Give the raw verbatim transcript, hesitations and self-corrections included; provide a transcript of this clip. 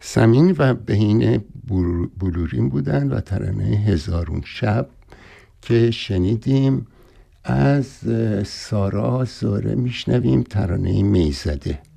سمین و بهینه بلورین بودن و ترانه هزارون شب که شنیدیم. از سارا زاره میشنویم ترانه میزده.